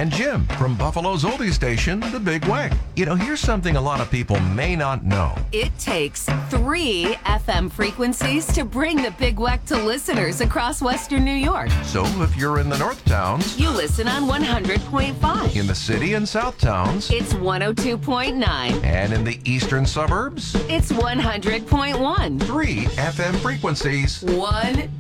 and Jim from Buffalo's oldie station, The Big Weck. You know, here's something a lot of people may not know. It takes 3 FM frequencies to bring The Big Weck to listeners across Western New York. So if you're in the North Towns, You listen on 100.5. in the City and South Towns, It's 102.9. and in the Eastern Suburbs, It's 100.1. 3 FM frequencies. One